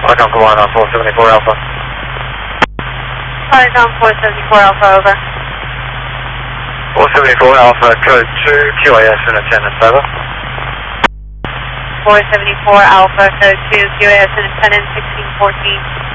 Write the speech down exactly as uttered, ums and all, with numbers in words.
Arcom Command on four seventy-four Alpha. Arcom four seventy-four Alpha, over. four seventy-four Alpha, code two, Q A S in attendance, over. four seventy-four Alpha, code two, Q A S in attendance, sixteen fourteen.